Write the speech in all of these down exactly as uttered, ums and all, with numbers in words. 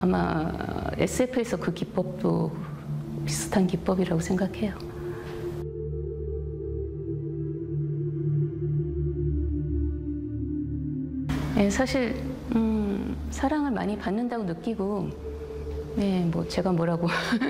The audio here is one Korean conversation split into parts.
아마 에스에프에서 그 기법도 비슷한 기법이라고 생각해요. 네, 사실 음, 사랑을 많이 받는다고 느끼고, 네, 뭐 제가 뭐라고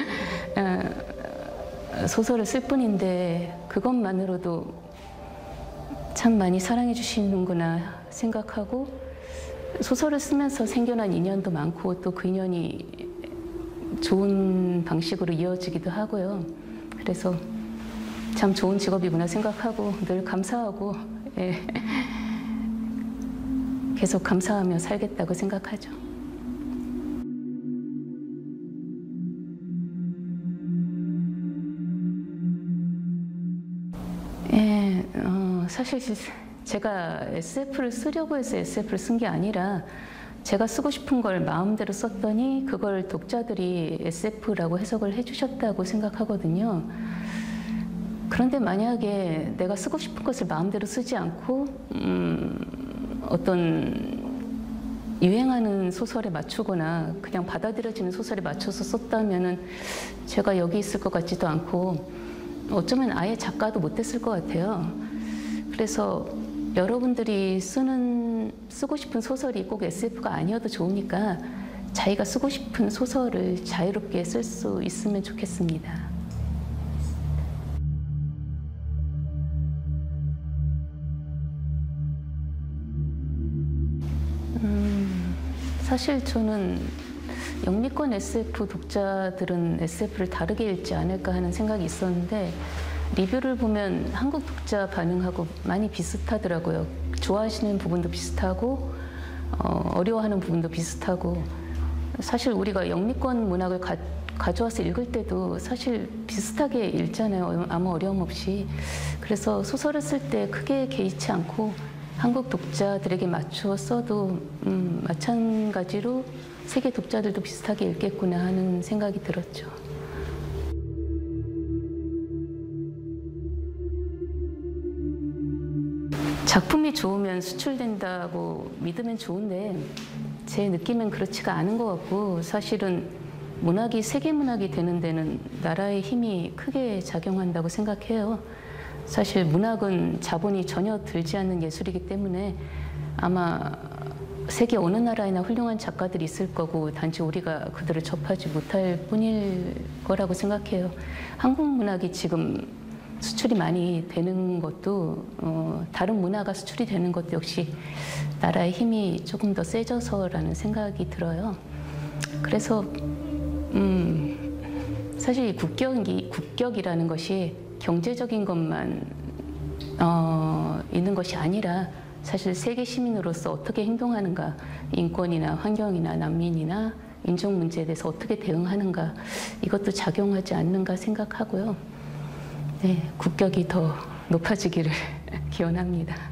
소설을 쓸 뿐인데 그것만으로도 참 많이 사랑해 주시는구나 생각하고, 소설을 쓰면서 생겨난 인연도 많고 또 그 인연이 좋은 방식으로 이어지기도 하고요. 그래서 참 좋은 직업이구나 생각하고 늘 감사하고, 예, 계속 감사하며 살겠다고 생각하죠. 예, 어, 사실 제가 에스에프를 쓰려고 해서 에스에프를 쓴 게 아니라 제가 쓰고 싶은 걸 마음대로 썼더니 그걸 독자들이 에스에프라고 해석을 해주셨다고 생각하거든요. 그런데 만약에 내가 쓰고 싶은 것을 마음대로 쓰지 않고 음, 어떤 유행하는 소설에 맞추거나 그냥 받아들여지는 소설에 맞춰서 썼다면은 제가 여기 있을 것 같지도 않고 어쩌면 아예 작가도 못했을 것 같아요. 그래서 여러분들이 쓰는, 쓰고 싶은 소설이 꼭 에스에프가 아니어도 좋으니까 자기가 쓰고 싶은 소설을 자유롭게 쓸 수 있으면 좋겠습니다. 음, 사실 저는 영미권 에스에프 독자들은 에스에프를 다르게 읽지 않을까 하는 생각이 있었는데 리뷰를 보면 한국 독자 반응하고 많이 비슷하더라고요. 좋아하시는 부분도 비슷하고 어, 어려워하는 부분도 비슷하고, 사실 우리가 영미권 문학을 가, 가져와서 읽을 때도 사실 비슷하게 읽잖아요. 아무 어려움 없이. 그래서 소설을 쓸 때 크게 개의치 않고 한국 독자들에게 맞추어 써도 음, 마찬가지로 세계 독자들도 비슷하게 읽겠구나 하는 생각이 들었죠. 작품이 좋으면 수출된다고 믿으면 좋은데 제 느낌은 그렇지가 않은 것 같고, 사실은 문학이 세계 문학이 되는 데는 나라의 힘이 크게 작용한다고 생각해요. 사실 문학은 자본이 전혀 들지 않는 예술이기 때문에 아마 세계 어느 나라에나 훌륭한 작가들이 있을 거고 단지 우리가 그들을 접하지 못할 뿐일 거라고 생각해요. 한국 문학이 지금 수출이 많이 되는 것도 어, 다른 문화가 수출이 되는 것도 역시 나라의 힘이 조금 더 세져서라는 생각이 들어요. 그래서 음, 사실 이 국격이, 국격이라는 것이 경제적인 것만 어, 있는 것이 아니라 사실 세계 시민으로서 어떻게 행동하는가, 인권이나 환경이나 난민이나 인종 문제에 대해서 어떻게 대응하는가, 이것도 작용하지 않는가 생각하고요. 네, 국격이 더 높아지기를 기원합니다.